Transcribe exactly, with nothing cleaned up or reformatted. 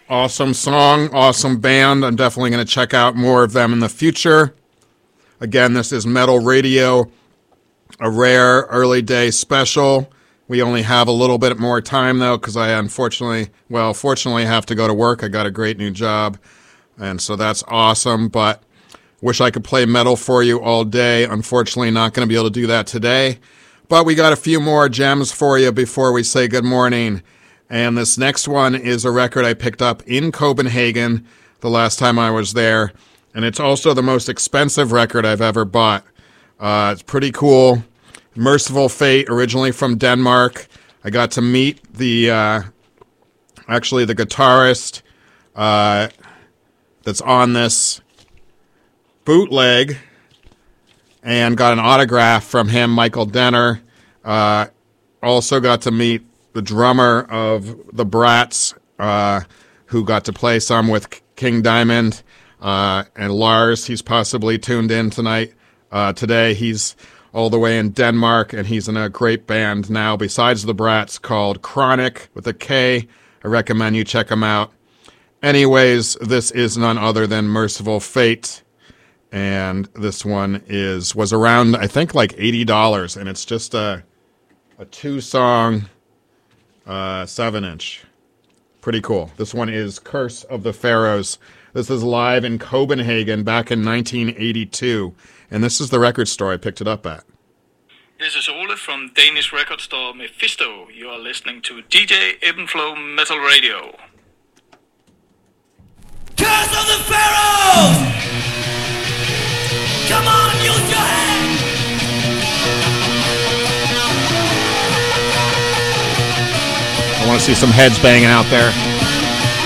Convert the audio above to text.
Awesome song, awesome band. I'm definitely going to check out more of them in the future. Again, this is Metal Radio, a rare early day special. We only have a little bit more time, though, because I unfortunately, well, fortunately have to go to work. I got a great new job, and so that's awesome, but wish I could play metal for you all day. Unfortunately, not going to be able to do that today, but we got a few more gems for you before we say good morning. And this next one is a record I picked up in Copenhagen the last time I was there, and it's also the most expensive record I've ever bought. Uh, it's pretty cool. Merciful Fate, originally from Denmark. I got to meet the, uh, actually the guitarist uh, that's on this bootleg, and got an autograph from him, Michael Denner. Uh, also got to meet the drummer of the Brats, uh, who got to play some with King Diamond, uh, and Lars. He's possibly tuned in tonight. Uh, today he's all the way in Denmark, and he's in a great band now besides the Brats called Chronic with a K. I recommend you check them out. Anyways, this is none other than Merciful Fate, and this one is was around, I think, like eighty dollars, and it's just a, a two-song Uh, seven inch. Pretty cool. This one is Curse of the Pharaohs. This is live in Copenhagen back in nineteen eighty-two. And this is the record store I picked it up at. This is Ole from Danish record store Mephisto. You are listening to D J Ebb and Flow Metal Radio. Curse of the Pharaohs! Come on, use your hand! I want to see some heads banging out there.